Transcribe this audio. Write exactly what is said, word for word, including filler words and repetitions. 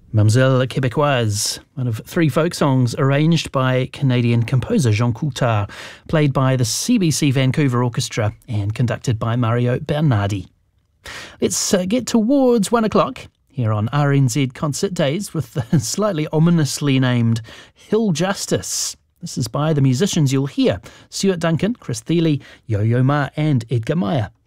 Mademoiselle Québécoise, one of three folk songs arranged by Canadian composer Jean Coulthard, played by the C B C Vancouver Orchestra and conducted by Mario Bernardi. Let's uh, get towards one o'clock here on R N Z Concert Days with the slightly ominously named Hill Justice. This is by the musicians you'll hear: Stuart Duncan, Chris Thile, Yo-Yo Ma and Edgar Meyer.